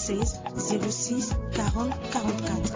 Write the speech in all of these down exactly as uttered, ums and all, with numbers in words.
seize zéro six quarante quarante-quatre.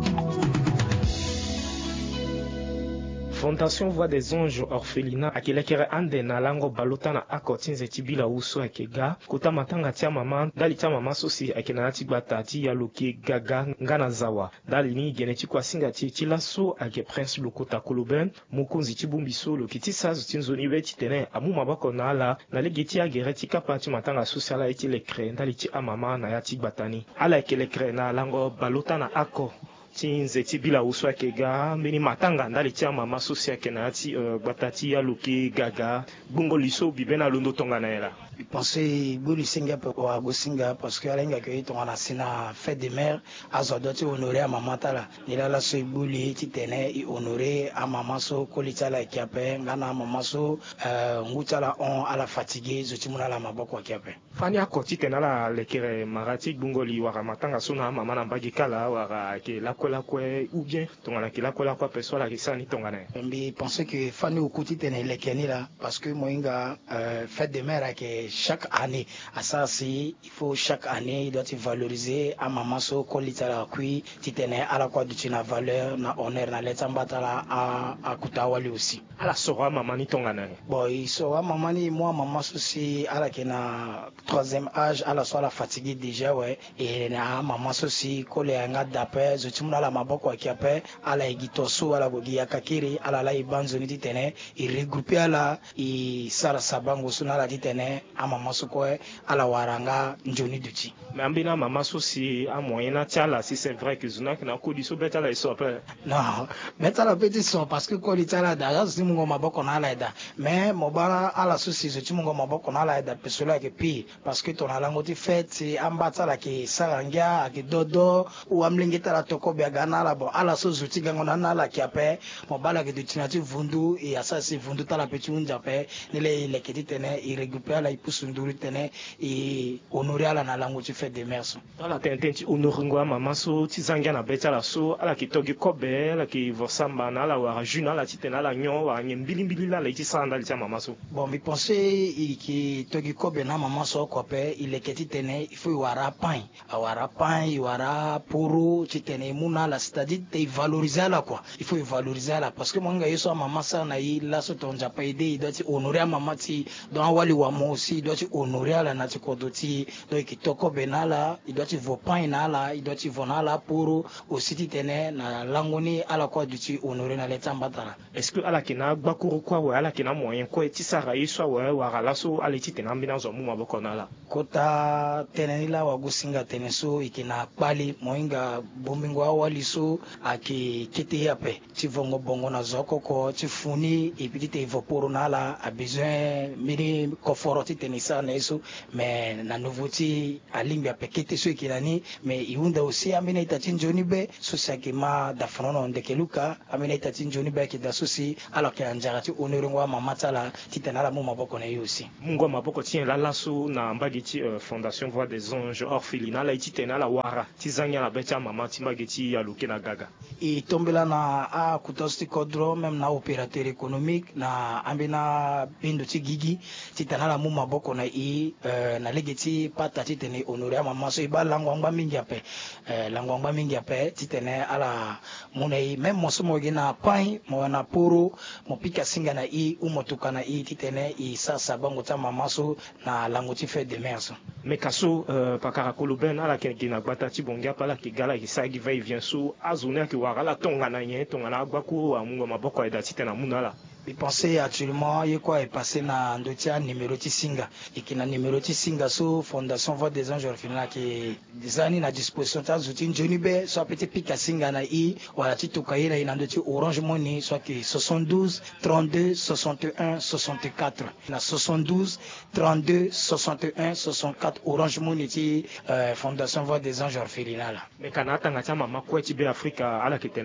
Fondation Voix des Anges Orphelinat akilekere ande na lango balota na akotinze tibila uso akega kuta matanga tia mama dali tia mama sosi akena na tibata ti ya loki gaga ngana zawa dali ni geneti kwa singa ti tilaso ake prince lokota koloben mukunzi tibumbiso lokiti sazu tinzoni beti tene amu mabako na ala na legeti agereti kapa ti matanga sosi ala iti lekre dali ti amama na ya tibatani ala ekelekre na lango balota na ako tinze tibila uso akega mbeni matanga ndali tia mama sosi akena ti uh, batati ya loki gaga bungo liso bibena londo tonga na ela pensé bulu singa wa gosinga parce que alenga ke to na sina fête de mère azo doti honorer à maman tala nila la so bulu ti tene i honorer à maman so kolitala kiape ngana maman so euh ngutala on ala fatigué zo timuna la maboko kiape fani akoti tena la lekere marati bungo li wara matanga so na mama na mbagi kala wara ke la kola kwe ou bien tonga na ke la kola kwa peso la risani tonga na mbi pensé que fani okuti tene lekeni la parce que moinga euh, fête de mère ke chaque année à ça c'est il faut chaque année il doit être valorisé à maman so kolitala kui titene ala kwa dutina valeur na honneur na letambatala a a kutawali aussi ala sora maman ni tonga na bon il sera maman ni moi maman so si ala ke na troisième âge ala so la fatigué déjà ouais et na maman so si kole nga d'après je timuna la maboko akiape ala igitoso ala gogi yakakiri ala la ibanzo ni titene il regrouper ala i sala sabango suna la titene a maman so ko ala waranga njoni duti mais ambina maman so si a moyen na tiala si c'est vrai que zuna na kodi so beta la so après non beta la petit son parce que ko litala da si mungo maboko na ala eda mais mobala ala so si je mungo maboko na ala eda pesola ke pi parce que ton ala ngoti fête ambata la ke saranga ke dodo ou amlingeta la toko be gana la bon ala so zuti gango na ala ki ape mobala ke dutinati vundu et asa si vundu ta la petit unja pe nele le ke tene i récupérer la ipusunduru tene et honorer ala na lango tu fête de mers ala tententi honoringo maman so tizanga na beta la so ala ki togi kobe ala ki vosamba na ala wara juna la titena la nyo wa ngembili mbili la la tisanda li maman so bon mi penser ki togi kobe na maman so kope il est que tene il faut wara pain wara pain wara poro titene muna la c'est-à-dire te valoriser la quoi il faut valoriser la parce que monga yeso maman ça na yi la so tonja pa aider il doit honorer maman ti dans wali wa mo aussi il doit honorer la na ti kodoti donc ki toko benala il doit vo pain na la il doit vo na la poro aussi titene na langoni ala quoi du ti honorer na letambata est-ce que ala kina bakuru kwa wa ala kina moyen ko tisara yeso wa wa la so ala titena mbina zo mu maboko na la kota tenenila wa gusinga teneso ikina kpali moinga bomingo awali so aki kiti yape tivongo bongo na zoko ko tifuni ipidite voporo na la a besoin mini koforoti tenisa na eso mais na nouveauté alimbi ape kiti so ikilani mais iunda aussi amina itati njoni be so sakima da frono ndekeluka amina itati njoni be ki da sosi alors que anjarati honorengo mamata la titenala mu maboko na yo aussi mungo maboko tien la laso na mbagiti uh, Fondation Voix des Anges Orphelinat la ititena la wara tizanya la betia mama timbagiti ya loke na gaga et tombela na a kutosti kodro même na opérateur économique na ambina bindo ti gigi titana la mu maboko na i uh, na legeti pata titene honorer mama so iba langwangba mingi ape uh, langwangba mingi ape titene ala munai même moso mo gina pain mo na poro mo pika singa na i u motuka na i titene i sasa bango ta mama so na lango ti fait de mers mais kaso uh, pakara koloben ala kena gbata ti bongia pala ki gala ki sagi va et vient so azuna ki wara la tonga na yen tonga na gbaku wa mungo maboko eda titena munala je pensais actuellement il quoi est passé na ndotia numéro ti singa et qui na numéro ti singa so Fondation Voix des Anges Orphelinat qui des années na disposition ta zuti joni be so petit pika singa na i wala ti to kaira ina ndoti Orange Money soit que soixante-douze trente-deux soixante et un soixante-quatre na soixante-douze trente-deux soixante et un soixante-quatre Orange Money ti euh, Fondation Voix des Anges Orphelinat là mais kanata ngata mama kweti be Afrika ala kitene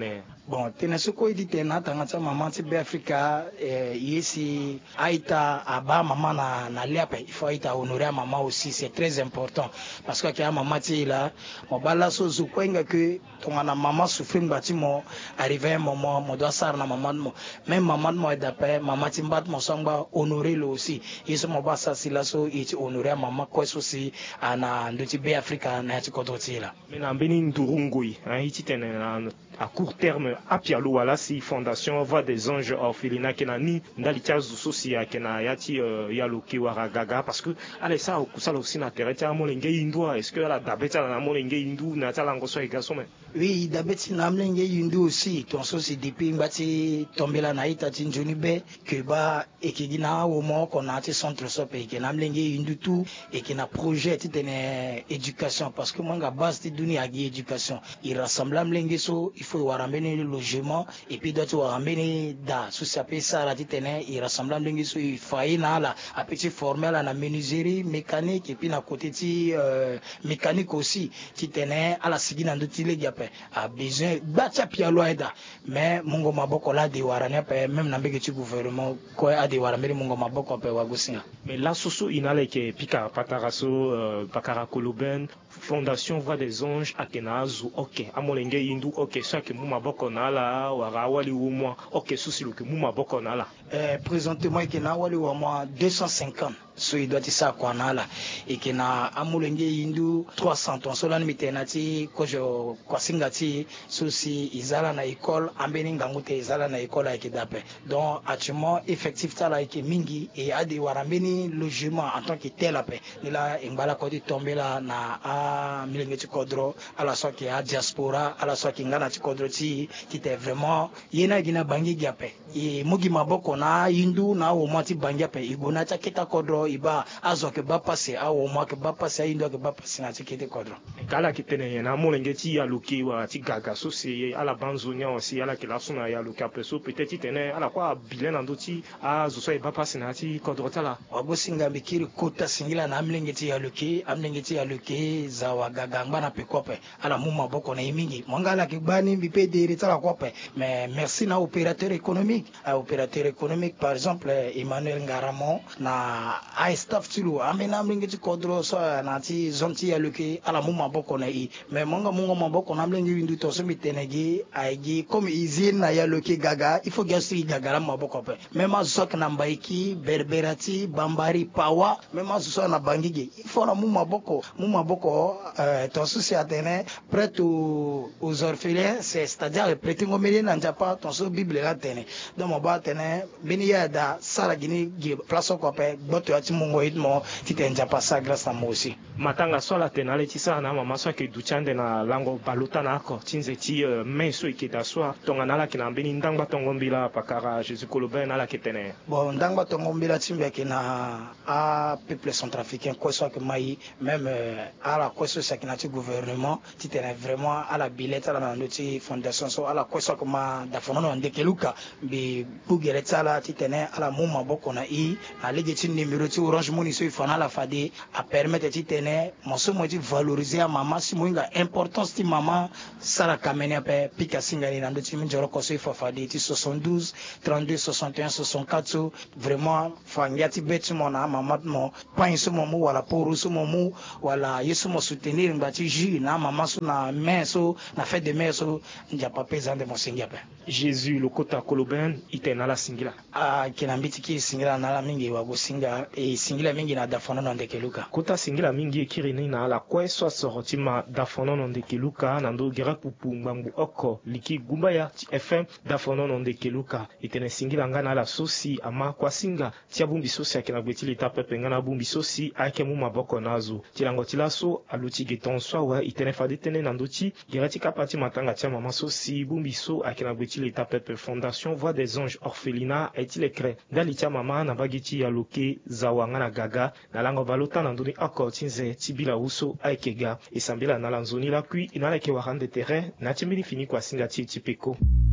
bon tene soko idi tena tanga cha mama ti be Africa eh, yesi aita aba mama na na liape il faut aita honorer maman aussi, c'est très important parce que kia mama ti là mo bala so zu kwenga que tonga na mama souffrir bati mo arriver un moment mo doit sar na maman mo même maman mo d'après maman ti mbat mo songba honorer le aussi yeso mo ba sa sila so iti honorer maman quoi aussi ana ndoti be Africa na ti kodoti là mais na mbeni ndurungui hein iti tene na à court terme apialo wala si fondation Voix des Anges Orphelinat kenani ndali tia zususi ya kena yati uh, ya loki wara gaga parce que allez ça kusala aussi na terre tia molenge indwa est-ce que la dabeta na molenge indu na tala ngoso igaso me oui dabeti na molenge indu aussi ton so si depuis ngati tombela na ita tinjuni be que ba ekigina au mo qu'on a ti centre so pe ke na molenge indu tout et que na projet ti tene éducation parce que moi nga base ti duni agi éducation il rassemble molenge so il faut warambeni le logement et puis d'autres warambeni da sous ça peut ça la titene il rassemble ndenge so il faille na la a petit formel na menuiserie mécanique et puis na côté ti euh, mécanique aussi titene à la sigina ndo tile gape a besoin bacha pialo aida mais mungo maboko la de warane pe même na mbeke ti gouvernement ko a de warambeni mungo maboko pe wagusinga mais là soso inale ke pika pataraso euh, pakara koloben fondation Voix des Anges akenazu ok amolenge indu ok ça que mou maboko na la wara wali ou moi ok souci le que mou maboko na la euh, présentement que na wali ou moi deux cent cinquante so il doit être ça quoi na la et que na amolenge indu trois cents ton so la mitenati ko je kwa singati souci izala na école ambeni ngangute izala na école avec dape donc actuellement effectif ta la ke mingi et a des warambeni logement en tant que tel après ni la ngala ko di tomber là na a milenge ti kodro ala so ke a diaspora ala so ke ngana ti kodro ti ti te vraiment yena gina bangi gape e mugi maboko na indu na o mati bangi gape igona ta kita kodro iba azo ke ba passer a o mo ke ba passer indu ke ba passer na ti kete kodro kala kitene na molenge ti ya luki wa ti gaga so si ala banzonia aussi ala ke la sona ya luki après so peut-être tene ala kwa bilen andoti a zo so e ba passer na ti kodro tala wago singa mikiri kota singila na milenge ti ya luki amlenge ti ya luki zawa gaga ngana pe kope ala mu maboko na imingi mangala ke bani bi pe de retala kope mais merci na opérateur économique à opérateur économique par exemple Emmanuel Ngaramon na a staff tulu amena mlingi ti kodro so na ti zone ti ya luki ala mu maboko na i mais manga mungo maboko na mlingi windu to so mitenegi aigi comme izine na ya luki gaga il faut gasti gaga la maboko pe même azok na mbaiki berberati bambari pawa même azo na bangige il faut na mu maboko mu maboko euh, ton souci atene prêt aux, aux orphelins c'est c'est-à-dire prêter ngomeli na njapa ton so bible la tene donc mo ba tene bini ya da sala gini gi place ko pe boto ya ti mungo itmo ti te njapa sa grâce à moi aussi matanga sola tena le ti sa na mama so ke duchande na lango baluta na ko tinze ti uh, men so ke da so tonga na la ke na bini ndangba tongo mbila pakara Jésus Koloben na la ke tene bon ndangba tongo mbila timbe ke na a peuple centrafricain ko so ke mai même euh, à la ko so sa ke na ti gouvernement ti tene vraiment à la bilette la na ti fondation so ala ko so ke ma da fonono ndekeluka bi bugere tsala ti tene ala mu maboko na i na lege ti numéro ti Orange Money so ifana la fade a permettre ti tene mo so mo ti valoriser a mama si mo nga importance ti mama sala kamene pe pika singani na ndo ti mi joro ko so ifa fade ti soixante-douze trente-deux soixante et un soixante-quatre so vraiment fangia ti beti mo na mama mo pain so mo mu wala poru so mo mu wala yeso mo soutenir ngba ti jus na mama so na main so na fête de mère so nja pa pesant de mo singia pe Jésus le kota Koloben itena la singila a kina mbiti ki singila na la mingi wa gusinga e singila mingi na dafono no ndekeluka kota singila mingi ekiri ni na ala kwe so sorti ma dafono no ndekeluka na ndo gera pupu ngbambu oko liki gumba ya F M dafono no ndekeluka itene singila ngana ala sosi ama kwa singa tia bumbi sosi akena gweti leta pepe ngana bumbi sosi ake mu maboko nazo tilango tilaso aluti geton so wa itene fade tene na ndoti gera tika pati matanga tia mama sosi bumbi so akena gweti leta pepe fondation Voix des Anges Orphelinat est-il cré dalitia mama na bagiti ya loke zawanga na gaga na lango balota na nduni ako tinze tibila uso aikega esambila na lanzoni la kui inala ke warande terrain na timini fini kwa singa ti tipeko